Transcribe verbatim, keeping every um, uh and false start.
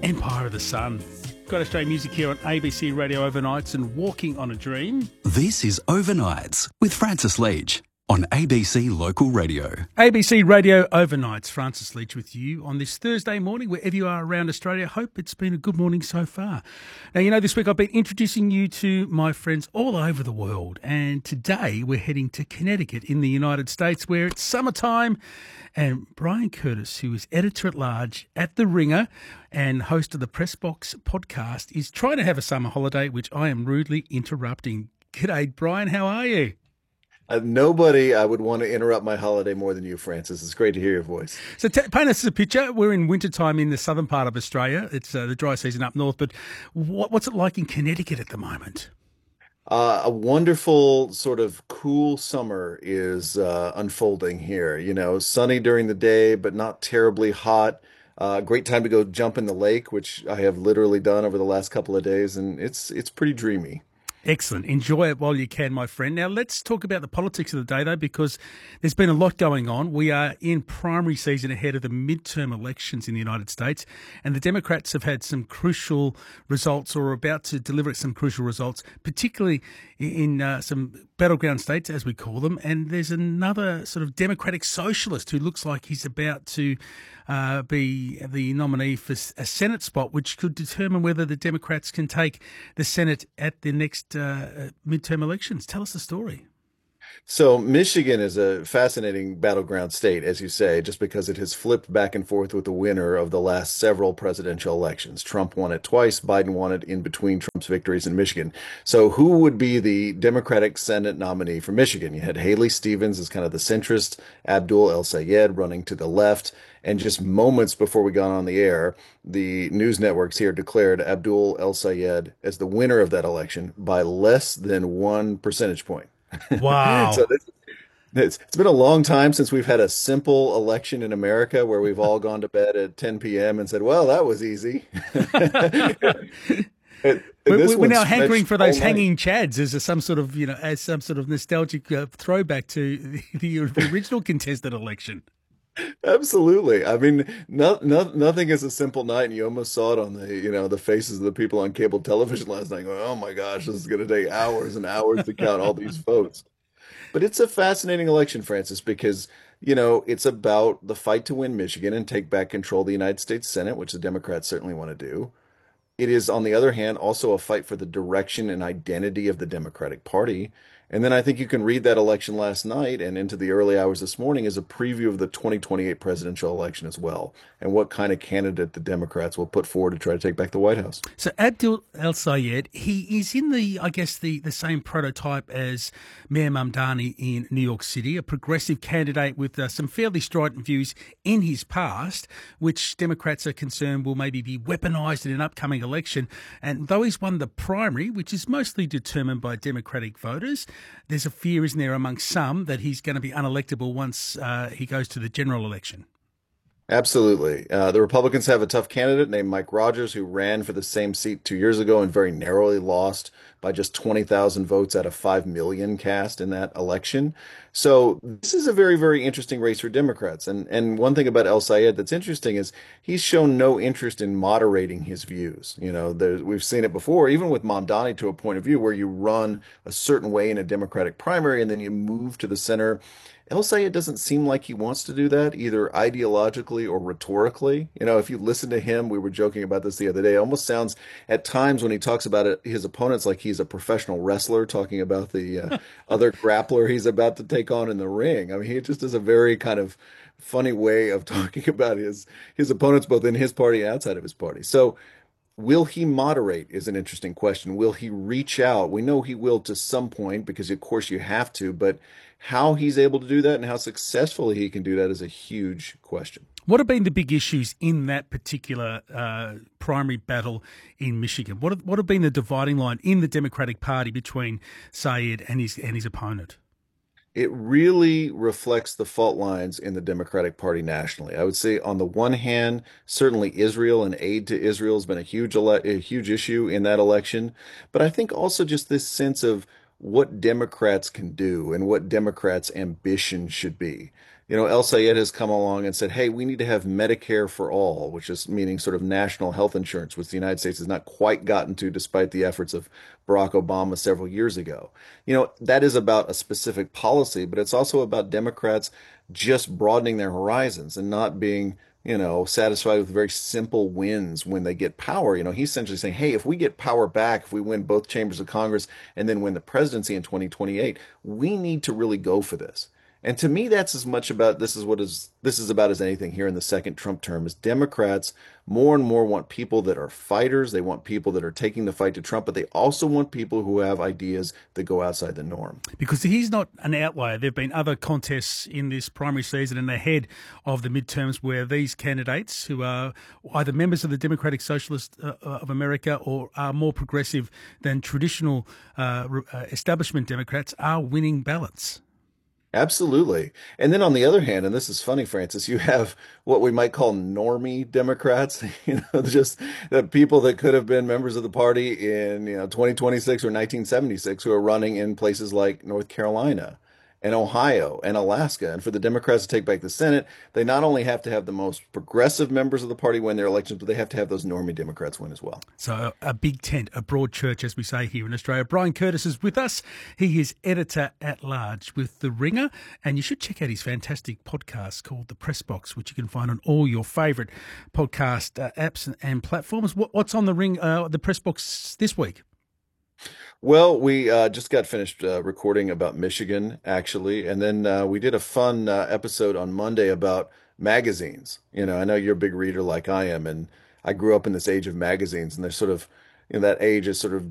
Empire of the Sun. Got Australian music here on A B C Radio Overnights and Walking on a Dream. This is Overnights with Francis Leach on A B C Local Radio. A B C Radio Overnights, Francis Leach with you on this Thursday morning, wherever you are around Australia. Hope it's been a good morning so far. Now, you know, this week I've been introducing you to my friends all over the world, and today we're heading to Connecticut in the United States, where it's summertime, and Brian Curtis, who is editor-at-large at The Ringer and host of the Press Box podcast, is trying to have a summer holiday, which I am rudely interrupting. G'day, Brian. How are you? Uh, nobody I would want to interrupt my holiday more than you, Francis. It's great to hear your voice. So t- paint us a picture. We're in wintertime in the southern part of Australia. It's uh, the dry season up north, but what, what's it like in Connecticut at the moment? Uh, a wonderful sort of cool summer is uh, unfolding here. You know, sunny during the day, but not terribly hot. Uh, great time to go jump in the lake, which I have literally done over the last couple of days, and it's it's pretty dreamy. Excellent. Enjoy it while you can, my friend. Now, let's talk about the politics of the day, though, because there's been a lot going on. We are in primary season ahead of the midterm elections in the United States, and the Democrats have had some crucial results, or are about to deliver some crucial results, particularly in uh, some battleground states, as we call them. And there's another sort of Democratic socialist who looks like he's about to uh, be the nominee for a Senate spot, which could determine whether the Democrats can take the Senate at the next uh, midterm elections. Tell us the story. So Michigan is a fascinating battleground state, as you say, just because it has flipped back and forth with the winner of the last several presidential elections. Trump won it twice. Biden won it in between Trump's victories in Michigan. So who would be the Democratic Senate nominee for Michigan? You had Haley Stevens as kind of the centrist, Abdul El-Sayed running to the left. And just moments before we got on the air, the news networks here declared Abdul El-Sayed as the winner of that election by less than one percentage point. Wow. So this, it's, it's been a long time since we've had a simple election in America where we've all gone to bed at ten p.m. and said, well, that was easy. And, and we're, we're now hankering for those night. hanging chads as a, some sort of, you know, as some sort of nostalgic uh, throwback to the, the, the original contested election. Absolutely. I mean, no, no, nothing is a simple night, and you almost saw it on the, you know, the faces of the people on cable television last night going, oh my gosh, this is going to take hours and hours to count all these votes. But it's a fascinating election, Francis, because, you know, it's about the fight to win Michigan and take back control of the United States Senate, which the Democrats certainly want to do. It is, on the other hand, also a fight for the direction and identity of the Democratic Party. And then I think you can read that election last night and into the early hours this morning as a preview of the twenty twenty-eight presidential election as well, and what kind of candidate the Democrats will put forward to try to take back the White House. So Abdul El-Sayed, he is in the, I guess, the, the same prototype as Mayor Mamdani in New York City, a progressive candidate with uh, some fairly strident views in his past, which Democrats are concerned will maybe be weaponised in an upcoming election. And though he's won the primary, which is mostly determined by Democratic voters, there's a fear, isn't there, among some that he's going to be unelectable once uh, he goes to the general election. Absolutely. Uh, the Republicans have a tough candidate named Mike Rogers, who ran for the same seat two years ago and very narrowly lost by just twenty thousand votes out of five million cast in that election. So this is a very, very interesting race for Democrats. And and one thing about El-Sayed that's interesting is he's shown no interest in moderating his views. You know, there, we've seen it before, even with Mamdani, to a point of view where you run a certain way in a Democratic primary and then you move to the center. El-Sayed doesn't seem like he wants to do that, either ideologically or rhetorically. You know, if you listen to him, we were joking about this the other day, it almost sounds at times when he talks about it, his opponents like he's a professional wrestler talking about the uh, other grappler he's about to take on in the ring. I mean, he just has a very kind of funny way of talking about his, his opponents, both in his party and outside of his party. So will he moderate is an interesting question. Will he reach out? We know he will to some point because, of course, you have to, but how he's able to do that and how successfully he can do that is a huge question. What have been the big issues in that particular uh, primary battle in Michigan? What have, what have been the dividing line in the Democratic Party between Sayed and his and his opponent? It really reflects the fault lines in the Democratic Party nationally. I would say, on the one hand, certainly Israel and aid to Israel has been a huge ele- a huge issue in that election. But I think also just this sense of what Democrats can do and what Democrats' ambition should be. You know, El Sayed has come along and said, hey, we need to have Medicare for all, which is meaning sort of national health insurance, which the United States has not quite gotten to despite the efforts of Barack Obama several years ago. You know, that is about a specific policy, but it's also about Democrats just broadening their horizons and not being, you know, satisfied with very simple wins when they get power. You know, he's essentially saying, hey, if we get power back, if we win both chambers of Congress and then win the presidency in twenty twenty-eight, we need to really go for this. And to me, that's as much about this is what is this is about as anything here in the second Trump term is Democrats more and more want people that are fighters. They want people that are taking the fight to Trump, but they also want people who have ideas that go outside the norm. Because he's not an outlier. There have been other contests in this primary season and ahead of the midterms where these candidates, who are either members of the Democratic Socialist uh, of America or are more progressive than traditional uh, establishment Democrats, are winning ballots. Absolutely. And then on the other hand, and this is funny, Francis, you have what we might call normie Democrats, you know, just the people that could have been members of the party in, you know, twenty twenty-six or nineteen seventy-six who are running in places like North Carolina and Ohio and Alaska. And for the Democrats to take back the Senate, they not only have to have the most progressive members of the party win their elections, but they have to have those normie Democrats win as well. So a big tent, a broad church, as we say here in Australia. Bryan Curtis is with us. He is editor at large with The Ringer, and you should check out his fantastic podcast called The Press Box, which you can find on all your favourite podcast uh, apps and, and platforms. What, what's on the ring, uh, the Press Box this week? Well, we uh, just got finished uh, recording about Michigan, actually, and then uh, we did a fun uh, episode on Monday about magazines. You know, I know you're a big reader like I am, and I grew up in this age of magazines, and there's sort of, you know, that age is sort of